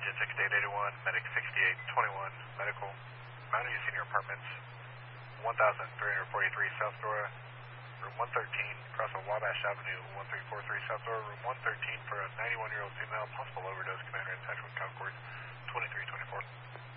Agent 6881, Medic 6821, Medical, Mount View Senior Apartments, 1343 South Dora, Room 113, across on Wabash Avenue, 1343 South Dora, Room 113 for a 91-year-old female, possible overdose, commander in touch with Concord 2324.